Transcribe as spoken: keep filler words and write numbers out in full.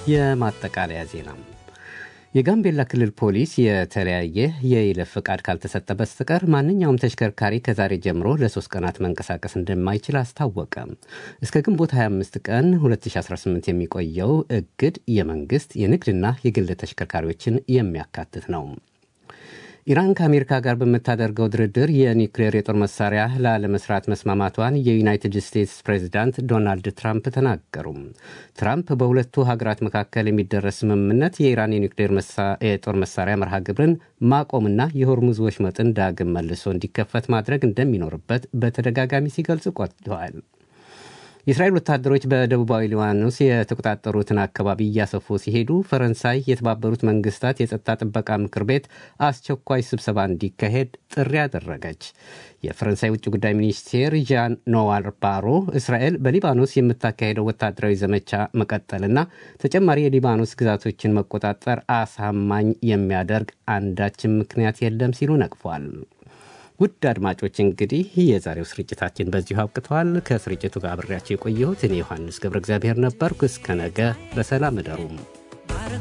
የማጠቃለያ ዜና የጋምቤላ ክልል ፖሊስ የተለያየ የይለፍ ፍቃድ ካልተሰጠ በስተቀር ማንኛውም ተሽከርካሪ ከዛሬ ጀምሮ ለሶስት ቀናት መንቀሳቀስ እንደማይችል አስታወቀ። እስከ ግንቦት ሃያ አምስት ቀን ሁለት ሺህ አስራ ስምንት የሚቆየው እግድ የመንግስት የንግድና የግል ተሽከርካሪዎችን የሚያካትት ነው። ኢራን ከአሜሪካ ጋር በመታደርገው ድርድር የኒውክሌር የጦር መሳሪያ ላለመስራት መስማማቷን የዩናይትድ ስቴትስ ፕሬዝዳንት ዶናልድ ትራምፕ ተናገሩ። ትራምፕ በሁለቱ ሀገራት መካከል የሚደረስ ስምምነት የኢራን የኒውክሌር የጦር መሳሪያ መርሃ ግብርን ማቆምና የሆርሙዝ ወሽመጥን ዳግም መልሶ እንዲከፈት ማድረግ እንደሚኖርበት በተደጋጋሚ ሲገልጹ ቆይተዋል። የእስራኤል ወታደሮች በደቡባዊ ሊባኖስ የተቆጣጠሩትን አካባቢ እያሰፉ ሲሄዱ ፈረንሳይ የተባበሩት መንግስታት የጸጥታ ጥበቃ ምክር ቤት አስቸኳይ ስብሰባ እንዲካሄድ ጥሪ አደረገች። የፈረንሳይ ውጭ ጉዳይ ሚኒስቴር ዣን ኖዋል ባሮ እስራኤል በሊባኖስ የምታካሄደው ወታደራዊ ዘመቻ መቀጠልና ተጨማሪ የሊባኖስ ግዛቶችን መቆጣጠር አሳማኝ የሚያደርግ አንዳችም ምክንያት የለም ሲሉ ነቅፏል። ውድ አድማጮች እንግዲህ የዛሬው ስርጭታችን በዚሁ አብቅቷል። ከስርጭቱ ጋር አብሬያችሁ የቆየሁት እኔ ዮሐንስ ገብረ እግዚአብሔር ነበርኩ። እስከ ነገ በሰላም እደሩ።